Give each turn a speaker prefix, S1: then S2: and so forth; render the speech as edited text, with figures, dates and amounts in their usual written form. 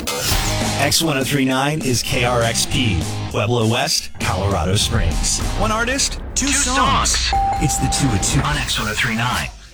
S1: X1039 is KRXP, Pueblo West, Colorado Springs. One artist, two songs. It's the 2 at 2 on X1039.